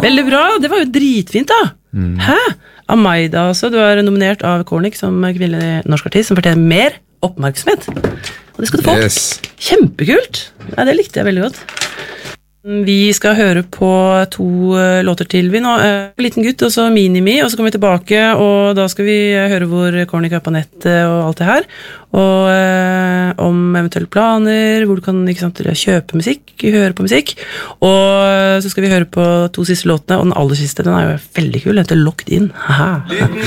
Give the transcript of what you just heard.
Veldig bra, det var jo dritfint da. Hæ? Amaida også, du er nominert av Kornik som kvinnelig norsk artist som fortjener mer oppmerksomhet. Og det skal du få. Kjempekult. Ja, det likte jeg veldig godt. Vi skal høre på 2 låter til vi nå. Liten gutt og så Minimi, og så kommer vi tilbake, og da skal vi høre hvor Kornik er på nettet og alt det her. Og om eventuelle planer, hvor du kan kjøpe musikk, høre på musikk. Og så skal vi høre på 2 siste låtene, og den aller siste, den er jo veldig kul, den heter Locked In. Haha.